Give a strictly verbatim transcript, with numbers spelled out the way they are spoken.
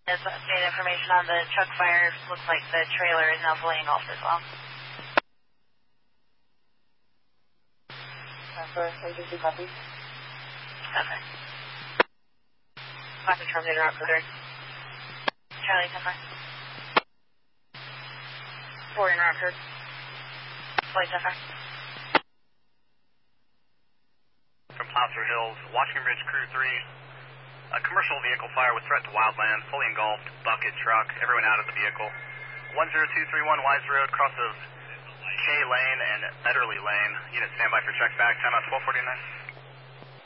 As update information on the truck fire, looks like the trailer is now fully engulfed as well. Transfer, agency copy. Okay. Copy from the interrupter. Charlie, Temper. Four interrupter. Flight Temper. From Placer Hills, Washington Ridge Crew three. A commercial vehicle fire with threat to wildland, fully engulfed, bucket truck, everyone out of the vehicle. one zero two three one Wise Road, cross of K Lane and Ederly Lane. Unit standby for check back, time out twelve forty-nine.